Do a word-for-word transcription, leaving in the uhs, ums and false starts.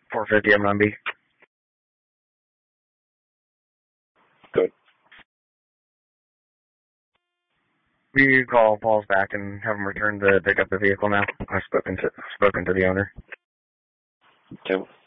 four fifty M M B. Good. Will you call Paul's back and have him return to pick up the vehicle now? I've spoken to spoken to the owner. Okay.